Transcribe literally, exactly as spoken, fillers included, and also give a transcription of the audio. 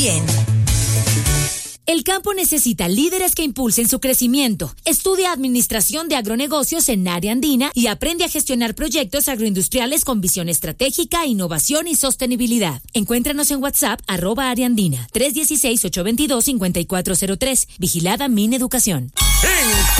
Bien. El campo necesita líderes que impulsen su crecimiento. Estudia Administración de Agronegocios en Área Andina y aprende a gestionar proyectos agroindustriales con visión estratégica, innovación y sostenibilidad. Encuéntranos en WhatsApp, arroba Área Andina, tres uno seis, ocho dos dos, cinco cuatro cero tres. Vigilada Mineducación. En